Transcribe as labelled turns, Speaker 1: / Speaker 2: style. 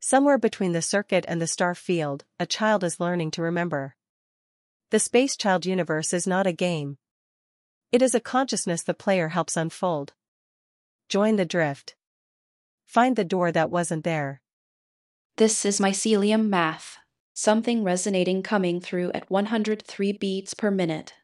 Speaker 1: Somewhere between the circuit and the star field, a child is learning to remember. The Space Child universe is not a game. It is a consciousness the player helps unfold. Join the drift. Find the door that wasn't there.
Speaker 2: This is mycelium math. Something resonating coming through at 103 beats per minute.